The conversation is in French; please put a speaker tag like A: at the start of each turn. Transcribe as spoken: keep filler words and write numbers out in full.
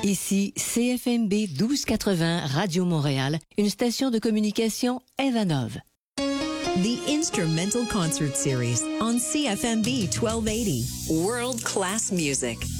A: Ici C F M B douze quatre-vingts Radio Montréal, une station de communication Evanov.
B: The Instrumental Concert Series on C F M B twelve eighty. World class music.